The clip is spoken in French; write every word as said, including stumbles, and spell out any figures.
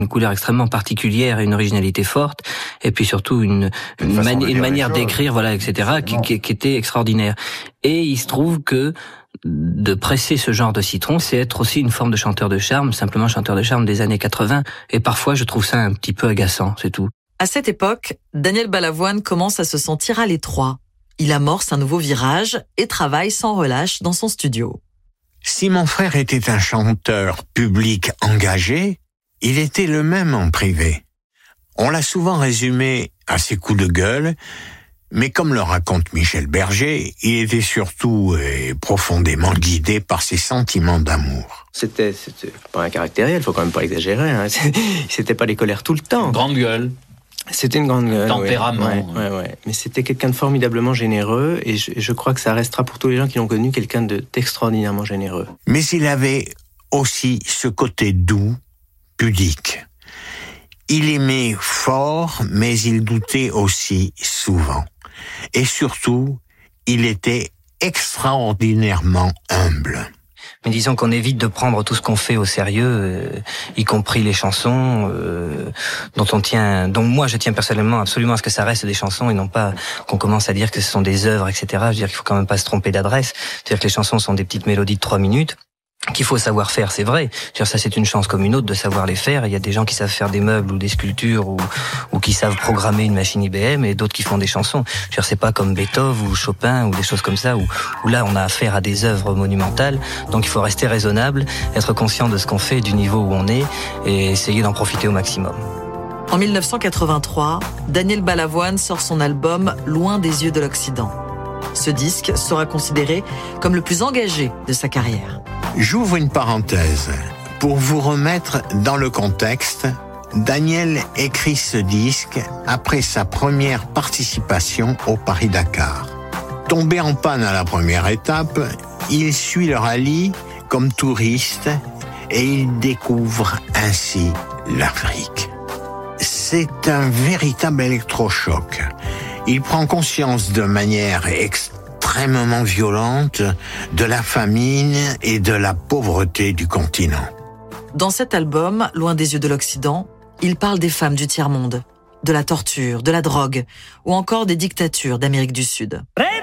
Une couleur extrêmement particulière et une originalité forte, et puis surtout une, une, une, mani- une manière d'écrire, voilà, et cetera, qui, qui, qui était extraordinaire. Et il se trouve que de presser ce genre de citron, c'est être aussi une forme de chanteur de charme, simplement chanteur de charme des années quatre-vingts. Et parfois, je trouve ça un petit peu agaçant, c'est tout. À cette époque, Daniel Balavoine commence à se sentir à l'étroit. Il amorce un nouveau virage et travaille sans relâche dans son studio. Si mon frère était un chanteur public engagé, il était le même en privé. On l'a souvent résumé à ses coups de gueule, mais comme le raconte Michel Berger, il était surtout et profondément guidé par ses sentiments d'amour. C'était, c'était pas un caractériel, il faut quand même pas exagérer. Hein. C'était pas les colères tout le temps. Grande gueule. C'était une grande gueule. Tempérament. Ouais, ouais, ouais, ouais. Mais c'était quelqu'un de formidablement généreux, et je, je crois que ça restera pour tous les gens qui l'ont connu quelqu'un de, d'extraordinairement généreux. Mais il avait aussi ce côté doux, pudique. Il aimait fort, mais il doutait aussi souvent. Et surtout, il était extraordinairement humble. Mais disons qu'on évite de prendre tout ce qu'on fait au sérieux, euh, y compris les chansons, euh, dont on tient, dont moi je tiens personnellement absolument à ce que ça reste des chansons et non pas qu'on commence à dire que ce sont des œuvres, et cetera. Je veux dire qu'il faut quand même pas se tromper d'adresse. C'est-à-dire que les chansons sont des petites mélodies de trois minutes. Qu'il faut savoir faire, c'est vrai. Je veux dire, ça, c'est une chance comme une autre de savoir les faire. Il y a des gens qui savent faire des meubles ou des sculptures ou, ou qui savent programmer une machine I B M et d'autres qui font des chansons. Je veux dire, c'est pas comme Beethoven ou Chopin ou des choses comme ça où, où là, on a affaire à des œuvres monumentales. Donc, il faut rester raisonnable, être conscient de ce qu'on fait, du niveau où on est et essayer d'en profiter au maximum. En dix-neuf cent quatre-vingt-trois, Daniel Balavoine sort son album « Loin des yeux de l'Occident ». Ce disque sera considéré comme le plus engagé de sa carrière. J'ouvre une parenthèse. Pour vous remettre dans le contexte, Daniel écrit ce disque après sa première participation au Paris-Dakar. Tombé en panne à la première étape, il suit le rallye comme touriste et il découvre ainsi l'Afrique. C'est un véritable électrochoc. Il prend conscience de manière extrêmement violente de la famine et de la pauvreté du continent. Dans cet album, Loin des yeux de l'Occident, il parle des femmes du tiers-monde, de la torture, de la drogue ou encore des dictatures d'Amérique du Sud.